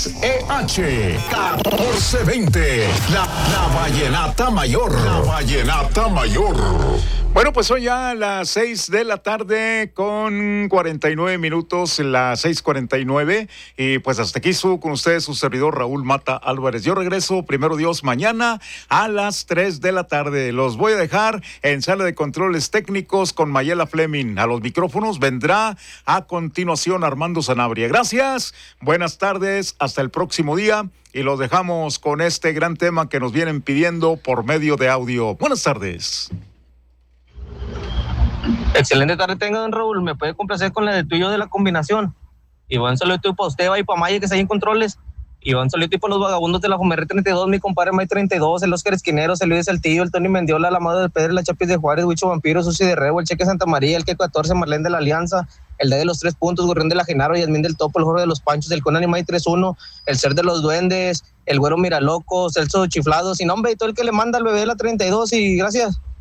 XEH 1420. La Vallenata Mayor. La Vallenata Mayor. Bueno, pues hoy ya las 6 de la tarde con 49 minutos, las 6:49, y pues hasta aquí estuvo con ustedes su servidor Raúl Mata Álvarez. Yo regreso, primero Dios, mañana a las 3 de la tarde. Los voy a dejar en sala de controles técnicos con Mayela Fleming. A los micrófonos vendrá a continuación Armando Sanabria. Gracias, buenas tardes, hasta el próximo día, y los dejamos con este gran tema que nos vienen pidiendo por medio de audio. Buenas tardes. Excelente tarde tenga, don Raúl. Me puede complacer con la de tuyo de la combinación. Y buen saludo para usted y para Maya, que está ahí en controles. Y buen saludo para los vagabundos de la Jumerre 32, mi compadre May 32, el Oscar Esquineros, el Luis Saltillo, el Tony Mendiola, la Amado del Pedro, la Chapis de Juárez, Huicho Vampiro, Susi de Rebo, el Cheque Santa María, el Que 14, Marlene de la Alianza, el D de los 3 puntos, Gorrión de la Genaro, Yasmín del Topo, el Jorge de los Panchos, el Conan y May 31, el Ser de los Duendes, el Güero Miraloco, Celso Chiflado, sin nombre y todo el que le manda al bebé de la 32, y gracias.